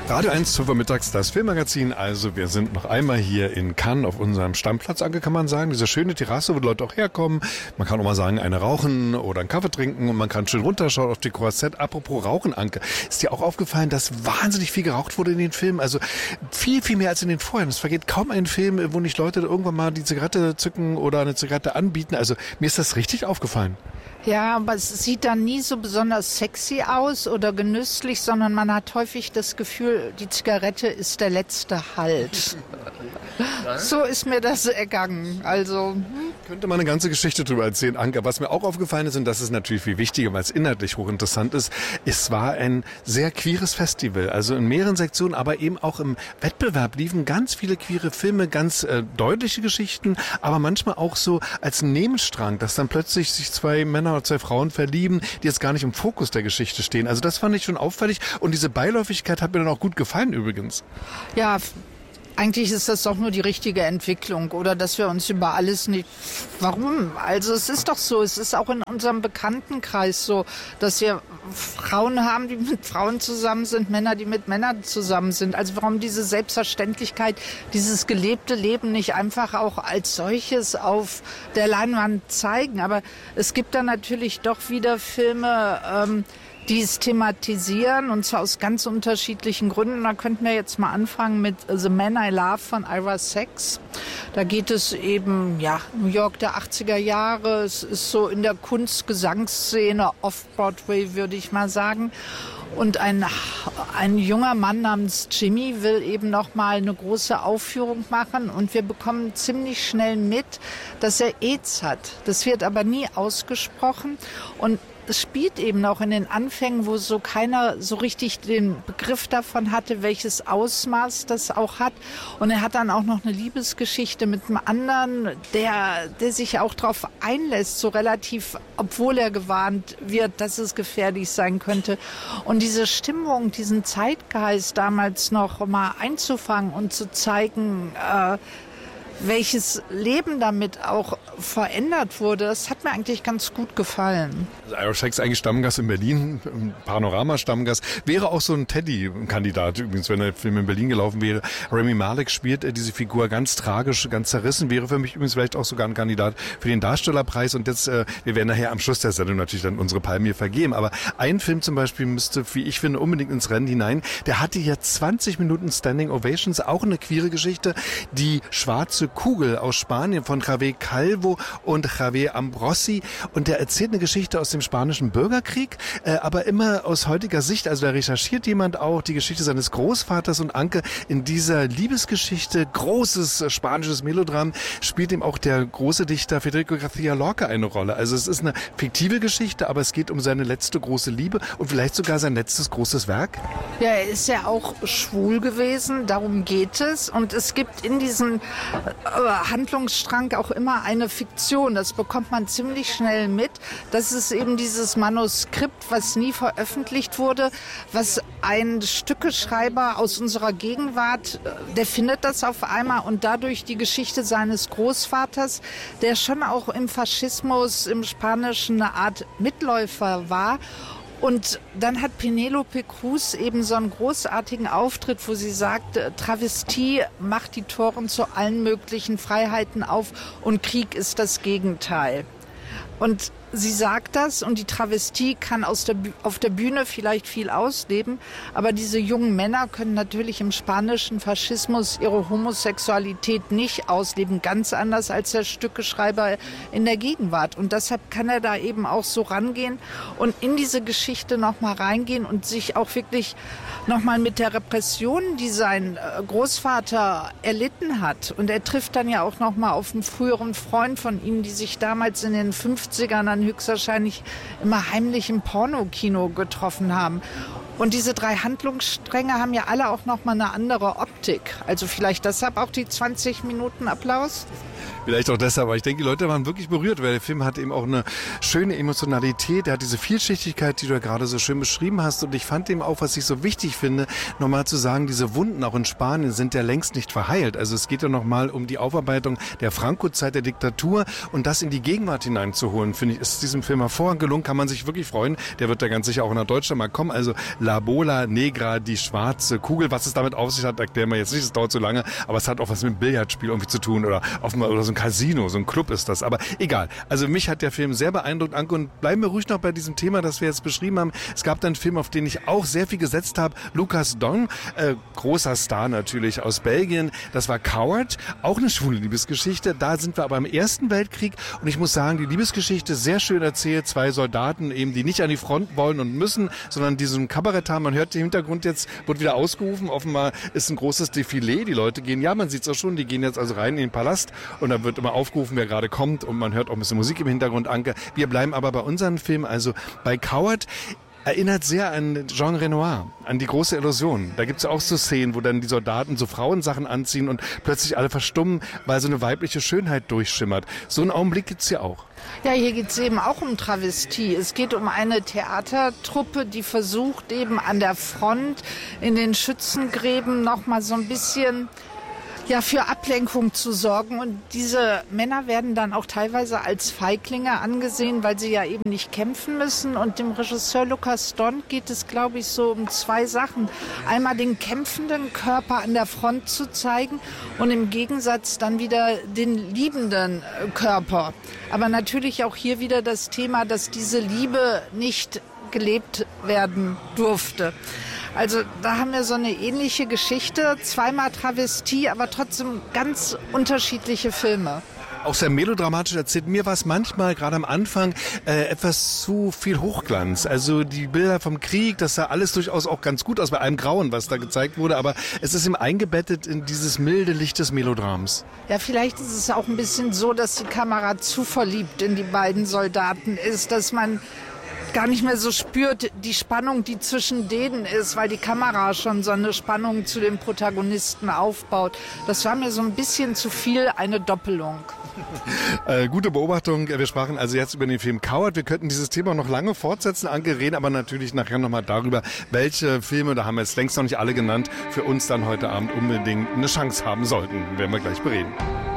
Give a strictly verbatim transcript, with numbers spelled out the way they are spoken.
Radio eins, zwölf Uhr mittags, das Filmmagazin. Also wir sind noch einmal hier in Cannes auf unserem Stammplatz, Anke, kann man sagen. Diese schöne Terrasse, wo die Leute auch herkommen. Man kann auch mal sagen, eine rauchen oder einen Kaffee trinken und man kann schön runterschauen auf die Croisette. Apropos Rauchen, Anke, ist dir auch aufgefallen, dass wahnsinnig viel geraucht wurde in den Filmen? Also viel, viel mehr als in den vorherigen. Es vergeht kaum ein Film, wo nicht Leute irgendwann mal die Zigarette zücken oder eine Zigarette anbieten. Also mir ist das richtig aufgefallen. Ja, aber es sieht dann nie so besonders sexy aus oder genüsslich, sondern man hat häufig das Gefühl, die Zigarette ist der letzte Halt. So ist mir das ergangen. Also hm. Könnte man eine ganze Geschichte drüber erzählen, Anke. Was mir auch aufgefallen ist, und das ist natürlich viel wichtiger, weil es inhaltlich hochinteressant ist, es war ein sehr queeres Festival. Also in mehreren Sektionen, aber eben auch im Wettbewerb liefen ganz viele queere Filme, ganz äh, deutliche Geschichten, aber manchmal auch so als Nebenstrang, dass dann plötzlich sich zwei Männer oder zwei Frauen verlieben, die jetzt gar nicht im Fokus der Geschichte stehen. Also das fand ich schon auffällig und diese Beiläufigkeit hat mir dann auch gut gefallen übrigens. Ja, eigentlich ist das doch nur die richtige Entwicklung oder dass wir uns über alles nicht... Warum? Also es ist doch so, es ist auch in unserem Bekanntenkreis so, dass wir Frauen haben, die mit Frauen zusammen sind, Männer, die mit Männern zusammen sind. Also warum diese Selbstverständlichkeit, dieses gelebte Leben nicht einfach auch als solches auf der Leinwand zeigen? Aber es gibt dann natürlich doch wieder Filme... Ähm, die es thematisieren, und zwar aus ganz unterschiedlichen Gründen. Da könnten wir jetzt mal anfangen mit The Man I Love von Ira Sachs. Da geht es eben, ja, New York der achtziger Jahre. Es ist so in der Kunst-Gesangsszene, Off-Broadway, würde ich mal sagen. Und ein, ein junger Mann namens Jimmy will eben noch mal eine große Aufführung machen und wir bekommen ziemlich schnell mit, dass er AIDS hat. Das wird aber nie ausgesprochen und es spielt eben auch in den Anfängen, wo so keiner so richtig den Begriff davon hatte, welches Ausmaß das auch hat. Und er hat dann auch noch eine Liebesgeschichte mit einem anderen, der, der sich auch darauf einlässt, so relativ, obwohl er gewarnt wird, dass es gefährlich sein könnte. Und diese Stimmung, diesen Zeitgeist damals noch mal einzufangen und zu zeigen, äh, welches Leben damit auch verändert wurde, das hat mir eigentlich ganz gut gefallen. Also Ira Sachs eigentlich Stammgast in Berlin, Panorama-Stammgast, wäre auch so ein Teddy-Kandidat übrigens, wenn der Film in Berlin gelaufen wäre. Rami Malek spielt äh, diese Figur ganz tragisch, ganz zerrissen, wäre für mich übrigens vielleicht auch sogar ein Kandidat für den Darstellerpreis und jetzt, äh, wir werden nachher am Schluss der Sendung natürlich dann unsere Palme hier vergeben, aber ein Film zum Beispiel müsste, wie ich finde, unbedingt ins Rennen hinein, der hatte hier zwanzig Minuten Standing Ovations, auch eine queere Geschichte, die schwarze Kugel aus Spanien von Javier Calvo und Javier Ambrosi und der erzählt eine Geschichte aus dem spanischen Bürgerkrieg, äh, aber immer aus heutiger Sicht, also da recherchiert jemand auch die Geschichte seines Großvaters und Anke in dieser Liebesgeschichte, großes äh, spanisches Melodram, spielt ihm auch der große Dichter Federico García Lorca eine Rolle. Also es ist eine fiktive Geschichte, aber es geht um seine letzte große Liebe und vielleicht sogar sein letztes großes Werk. Ja, er ist ja auch schwul gewesen, darum geht es und es gibt in diesem Handlungsstrang auch immer eine Fiktion. Das bekommt man ziemlich schnell mit. Das ist eben dieses Manuskript, was nie veröffentlicht wurde, was ein Stückeschreiber aus unserer Gegenwart, der findet das auf einmal und dadurch die Geschichte seines Großvaters, der schon auch im Faschismus, im Spanischen eine Art Mitläufer war. Und dann hat Penélope Cruz eben so einen großartigen Auftritt, wo sie sagt, Travestie macht die Toren zu allen möglichen Freiheiten auf und Krieg ist das Gegenteil. Und sie sagt das und die Travestie kann aus der, auf der Bühne vielleicht viel ausleben, aber diese jungen Männer können natürlich im spanischen Faschismus ihre Homosexualität nicht ausleben, ganz anders als der Stückeschreiber in der Gegenwart. Und deshalb kann er da eben auch so rangehen und in diese Geschichte nochmal reingehen und sich auch wirklich nochmal mit der Repression, die sein Großvater erlitten hat. Und er trifft dann ja auch nochmal auf einen früheren Freund von ihm, die sich damals in den fünfzigern dann höchstwahrscheinlich immer heimlich im Pornokino getroffen haben. Und diese drei Handlungsstränge haben ja alle auch nochmal eine andere Optik. Also vielleicht deshalb auch die zwanzig Minuten Applaus. Vielleicht auch deshalb, aber ich denke, die Leute waren wirklich berührt, weil der Film hat eben auch eine schöne Emotionalität, er hat diese Vielschichtigkeit, die du ja gerade so schön beschrieben hast, und ich fand eben auch, was ich so wichtig finde, nochmal zu sagen, diese Wunden auch in Spanien sind ja längst nicht verheilt. Also es geht ja nochmal um die Aufarbeitung der Franco-Zeit, der Diktatur, und das in die Gegenwart hineinzuholen, finde ich, ist diesem Film hervorragend gelungen, kann man sich wirklich freuen. Der wird ja ganz sicher auch nach Deutschland mal kommen. Also La Bola Negra, die schwarze Kugel, was es damit auf sich hat, erklären wir jetzt nicht, es dauert zu lange, aber es hat auch was mit dem Billardspiel irgendwie zu tun oder, auf, oder so ein Casino, so ein Club ist das. Aber egal. Also mich hat der Film sehr beeindruckt, Anke, und bleiben wir ruhig noch bei diesem Thema, das wir jetzt beschrieben haben. Es gab dann einen Film, auf den ich auch sehr viel gesetzt habe, Lucas Dong, äh, großer Star natürlich aus Belgien. Das war Coward, auch eine schwule Liebesgeschichte. Da sind wir aber im Ersten Weltkrieg, und ich muss sagen, die Liebesgeschichte sehr schön erzählt. Zwei Soldaten eben, die nicht an die Front wollen und müssen, sondern diesen Kabarett haben. Man hört im Hintergrund jetzt, wird wieder ausgerufen. Offenbar ist ein großes Defilé. Die Leute gehen, ja, man sieht es auch schon, die gehen jetzt also rein in den Palast, und da wird immer aufgerufen, wer gerade kommt, und man hört auch ein bisschen Musik im Hintergrund, Anke. Wir bleiben aber bei unserem Film, also bei Coward. Erinnert sehr an Jean Renoir, an die große Illusion. Da gibt's ja auch so Szenen, wo dann die Soldaten so Frauensachen anziehen und plötzlich alle verstummen, weil so eine weibliche Schönheit durchschimmert. So einen Augenblick gibt's ja auch. Ja, hier geht's eben auch um Travestie. Es geht um eine Theatertruppe, die versucht eben an der Front in den Schützengräben noch mal so ein bisschen ja, für Ablenkung zu sorgen. Und diese Männer werden dann auch teilweise als Feiglinge angesehen, weil sie ja eben nicht kämpfen müssen. Und dem Regisseur Lucas Dong geht es, glaube ich, so um zwei Sachen. Einmal den kämpfenden Körper an der Front zu zeigen und im Gegensatz dann wieder den liebenden Körper. Aber natürlich auch hier wieder das Thema, dass diese Liebe nicht gelebt werden durfte. Also da haben wir so eine ähnliche Geschichte, zweimal Travestie, aber trotzdem ganz unterschiedliche Filme. Auch sehr melodramatisch erzählt. Mir war es manchmal, gerade am Anfang, äh, etwas zu viel Hochglanz. Also die Bilder vom Krieg, das sah alles durchaus auch ganz gut aus, bei allem Grauen, was da gezeigt wurde, aber es ist eben eingebettet in dieses milde Licht des Melodrams. Ja, vielleicht ist es auch ein bisschen so, dass die Kamera zu verliebt in die beiden Soldaten ist, dass man gar nicht mehr so spürt, die Spannung, die zwischen denen ist, weil die Kamera schon so eine Spannung zu den Protagonisten aufbaut. Das war mir so ein bisschen zu viel eine Doppelung. Äh, gute Beobachtung. Wir sprachen also jetzt über den Film Coward. Wir könnten dieses Thema noch lange fortsetzen, Anke, reden aber natürlich nachher nochmal darüber, welche Filme, da haben wir jetzt längst noch nicht alle genannt, für uns dann heute Abend unbedingt eine Chance haben sollten. Werden wir gleich bereden.